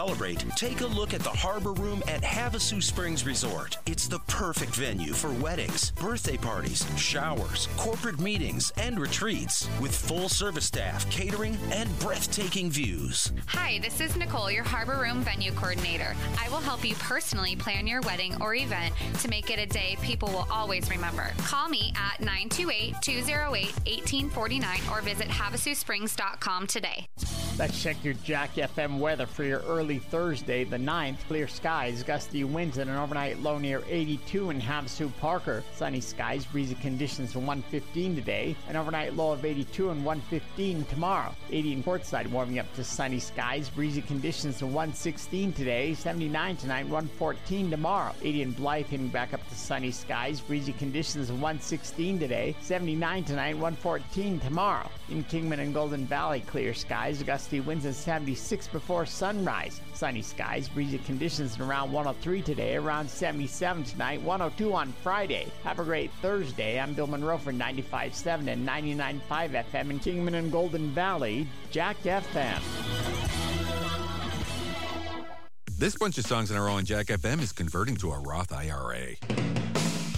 celebrate, take a look at the Harbor Room at Havasu Springs Resort. It's the perfect venue for weddings, birthday parties, showers, corporate meetings, and retreats with full service staff, catering, and breathtaking views. Hi, this is Nicole, your Harbor Room venue coordinator. I will help you personally plan your wedding or event to make it a day people will always remember. Call me at 928-208-1849 or visit havasusprings.com today. Let's check your Jack FM weather for your early Thursday, the 9th. Clear skies, gusty winds, and an overnight low near 82 in Havasu Parker. Sunny skies, breezy conditions to 115 today. An overnight low of 82 and 115 tomorrow. 80 in Portside, warming up to sunny skies, breezy conditions to 116 today. 79 tonight, 114 tomorrow. 80 in Blythe, hitting back up to sunny skies, breezy conditions to 116 today. 79 tonight, 114 tomorrow. In Kingman and Golden Valley, clear skies, gusty winds at 76 before sunrise. Sunny skies, breezy conditions around 103 today, around 77 tonight, 102 on Friday. Have a great Thursday. I'm Bill Monroe for 95.7 and 99.5 FM in Kingman and Golden Valley, Jack FM. This bunch of songs in our own Jack FM is converting to a Roth IRA.